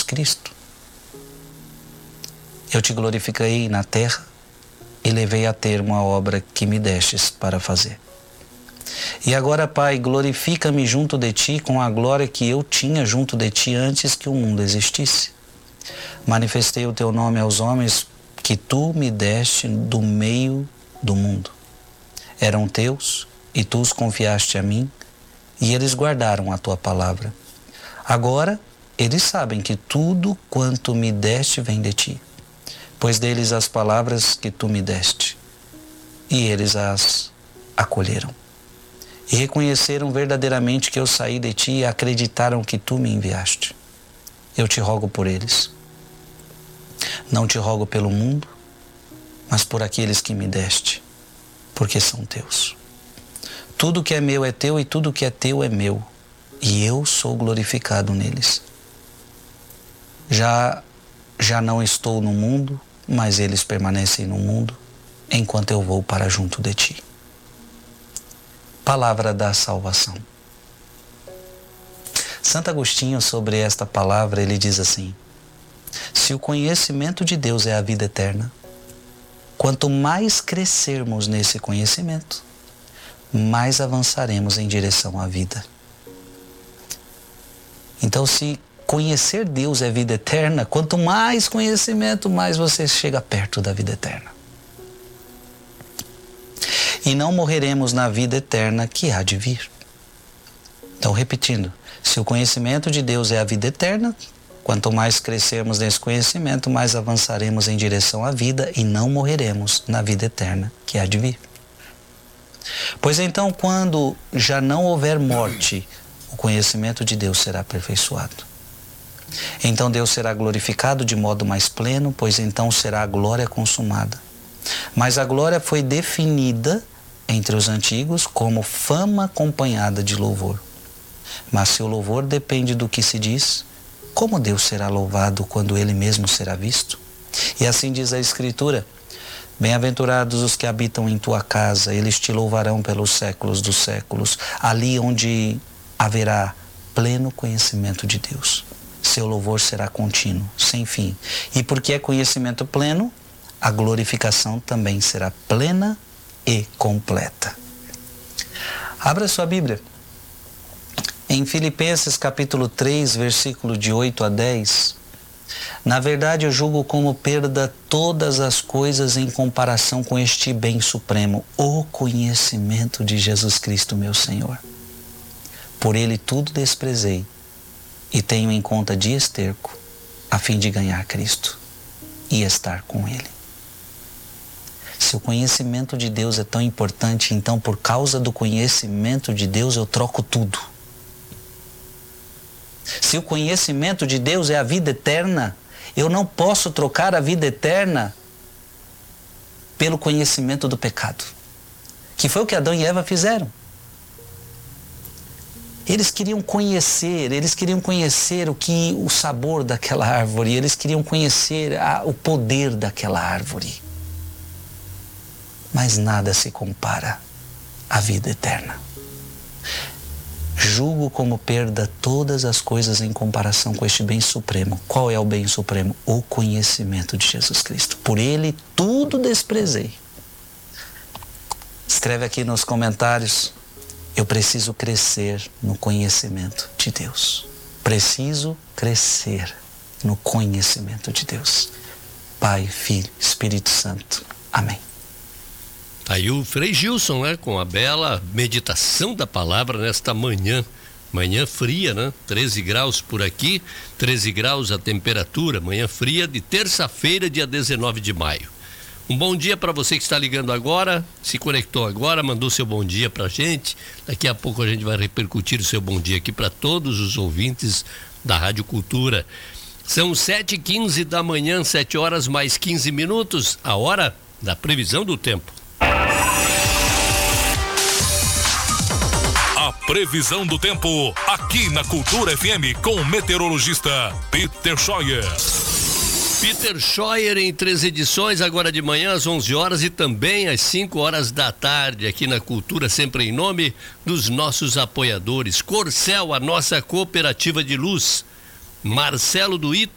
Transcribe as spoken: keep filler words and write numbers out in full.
Cristo. Eu te glorifiquei na terra e levei a termo a obra que me destes para fazer. E agora, Pai, glorifica-me junto de Ti com a glória que eu tinha junto de Ti antes que o mundo existisse. Manifestei o Teu nome aos homens que Tu me deste do meio do mundo. Eram Teus e Tu os confiaste a mim e eles guardaram a Tua palavra. Agora, eles sabem que tudo quanto me deste vem de Ti, pois deles as palavras que Tu me deste, e eles as acolheram. E reconheceram verdadeiramente que eu saí de Ti e acreditaram que Tu me enviaste. Eu te rogo por eles. Não te rogo pelo mundo, mas por aqueles que me deste, porque são Teus. Tudo que é meu é Teu e tudo que é Teu é meu, e eu sou glorificado neles. Já, já não estou no mundo, mas eles permanecem no mundo, enquanto eu vou para junto de Ti. Palavra da salvação. Santo Agostinho, sobre esta palavra, ele diz assim: se o conhecimento de Deus é a vida eterna, quanto mais crescermos nesse conhecimento, mais avançaremos em direção à vida. Então, se conhecer Deus é vida eterna, quanto mais conhecimento, mais você chega perto da vida eterna. E não morreremos na vida eterna que há de vir. Então, repetindo, se o conhecimento de Deus é a vida eterna, quanto mais crescermos nesse conhecimento, mais avançaremos em direção à vida e não morreremos na vida eterna que há de vir. Pois então, quando já não houver morte, o conhecimento de Deus será aperfeiçoado. Então Deus será glorificado de modo mais pleno, pois então será a glória consumada. Mas a glória foi definida entre os antigos como fama acompanhada de louvor. Mas se o louvor depende do que se diz, como Deus será louvado quando Ele mesmo será visto? E assim diz a Escritura: bem-aventurados os que habitam em tua casa, eles te louvarão pelos séculos dos séculos, ali onde haverá pleno conhecimento de Deus. Seu louvor será contínuo, sem fim. E porque é conhecimento pleno, a glorificação também será plena e completa. Abra sua Bíblia. Em Filipenses capítulo três, versículo de oito a dez, na verdade eu julgo como perda todas as coisas em comparação com este bem supremo, o conhecimento de Jesus Cristo, meu Senhor. Por Ele tudo desprezei e tenho em conta de esterco, a fim de ganhar Cristo e estar com Ele. Se o conhecimento de Deus é tão importante, então por causa do conhecimento de Deus eu troco tudo. Se o conhecimento de Deus é a vida eterna, eu não posso trocar a vida eterna pelo conhecimento do pecado, que foi o que Adão e Eva fizeram. Eles queriam conhecer, eles queriam conhecer o que, o sabor daquela árvore, eles queriam conhecer a, o poder daquela árvore. Mas nada se compara à vida eterna. Julgo como perda todas as coisas em comparação com este bem supremo. Qual é o bem supremo? O conhecimento de Jesus Cristo. Por Ele tudo desprezei. Escreve aqui nos comentários: eu preciso crescer no conhecimento de Deus. Preciso crescer no conhecimento de Deus. Pai, Filho, Espírito Santo. Amém. Tá aí o Frei Gilson, né? Com a bela meditação da palavra nesta manhã. Manhã fria, né? treze graus por aqui, treze graus a temperatura. Manhã fria de terça-feira, dia dezenove de maio. Um bom dia para você que está ligando agora, se conectou agora, mandou seu bom dia pra gente. Daqui a pouco a gente vai repercutir o seu bom dia aqui para todos os ouvintes da Rádio Cultura. São sete e quinze da manhã, sete horas mais quinze minutos, a hora da previsão do tempo. A previsão do tempo aqui na Cultura F M com o meteorologista Peter Scheuer. Peter Scheuer em três edições, agora de manhã às onze horas e também às cinco horas da tarde, aqui na Cultura, sempre em nome dos nossos apoiadores. Corcel, a nossa cooperativa de luz. Marcelo do Ito,